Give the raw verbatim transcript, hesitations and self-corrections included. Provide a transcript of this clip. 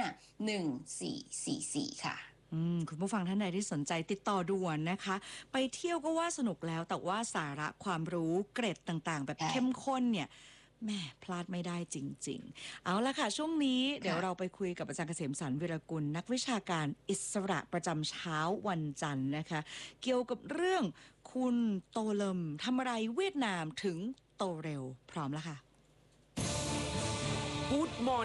หนึ่งสี่สี่สี่ค่ะคุณผู้ฟังท่านใดที่สนใจติดต่อด่วนนะคะไปเที่ยวก็ว่าสนุกแล้วแต่ว่าสาระความรู้เกร็ดต่างๆแบบเข้มข้นเนี่ยแม่พลาดไม่ได้จริงๆเอาละค่ะช่วงนี้เดี๋ยวเราไปคุยกับอาจารย์เกษมสรรวิรกุลนักวิชาการอิสระประจำเช้าวันจันทร์นะคะเกี่ยวกับเรื่องคุณโตเลิมทำอะไรเวียดนามถึงโตเร็วพร้อมแล้วค่ะ Good Morning